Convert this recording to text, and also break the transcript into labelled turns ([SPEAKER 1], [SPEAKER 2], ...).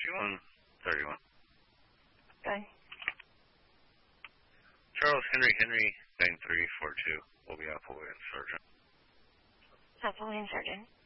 [SPEAKER 1] 6131.
[SPEAKER 2] Okay.
[SPEAKER 1] Charles Henry 9342 will be Appleway and Sergeant.
[SPEAKER 2] Appleway and Sergeant.